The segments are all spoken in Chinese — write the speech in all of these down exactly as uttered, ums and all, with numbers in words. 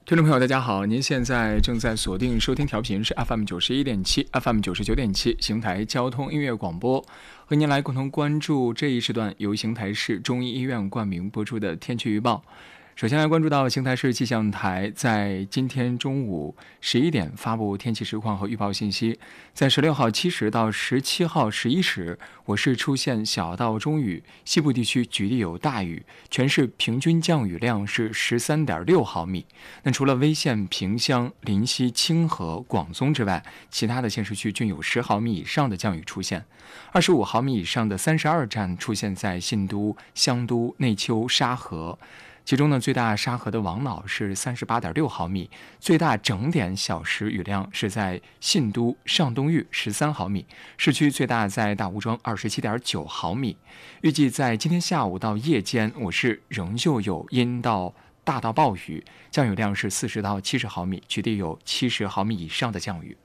听众朋友，大家好，您现在正在锁定收听调频是 F M 九十一点七 F M 九十九点七邢台交通音乐广播，和您来共同关注这一时段由邢台市中医医院冠名播出的天气预报。首先来关注到邢台市气象台在今天中午十一点发布天气实况和预报信息，在十六号七时到十七号十一时，我市出现小到中雨，西部地区局地有大雨，全市平均降雨量是 十三点六毫米。那除了威县、萍乡、临溪、清河、广宗之外，其他的县市区均有十毫米以上的降雨出现，二十五毫米以上的三十二站出现在信都、香都、内丘、沙河。其中呢，最大沙河的王老是 三十八点六毫米，最大整点小时雨量是在信都、上东峪十三毫米，市区最大在大吴庄 二十七点九毫米。预计在今天下午到夜间，我市仍旧有阴到大到暴雨，降雨量是四十到七十毫米，局地有七十毫米以上的降雨。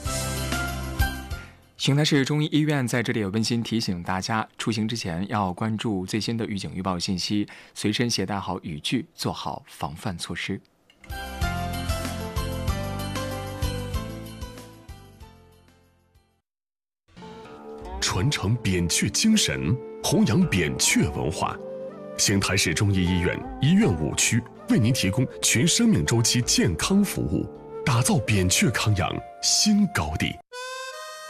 邢台市中医医院在这里也温馨提醒大家，出行之前要关注最新的预警预报信息，随身携带好雨具，做好防范措施。 传承扁鹊精神，弘扬扁鹊文化。邢台市中医医院医院五区为您提供全生命周期健康服务，打造扁鹊康养新高地。